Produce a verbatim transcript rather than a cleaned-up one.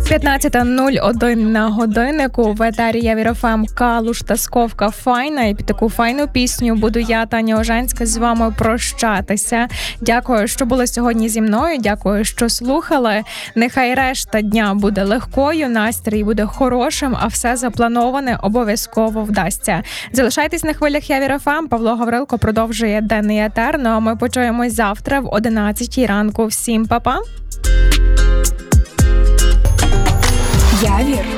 п'ятнадцята нуль один на годиннику. В етері Явір еф ем Калуш та Сковка Файна. І під таку файну пісню буду я, Таня Оженська, з вами прощатися. Дякую, що були сьогодні зі мною. Дякую, що слухали. Нехай решта дня буде легкою, настрій буде хорошим, а все заплановане обов'язково вдасться. Залишайтесь на хвилях Явір еф ем. Павло Гаврилко продовжує денний етер. Ну а ми почуємось завтра в одинадцятій ранку. Всім па-па! Явір